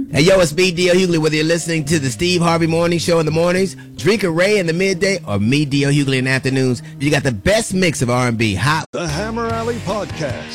Hey, yo, it's me, D.L. Hughley. Whether you're listening to the Steve Harvey Morning Show in the mornings, Drinker Ray in the midday, or me, D.L. Hughley in the afternoons, you got the best mix of R&B, hot. The Hammer Alley Podcast.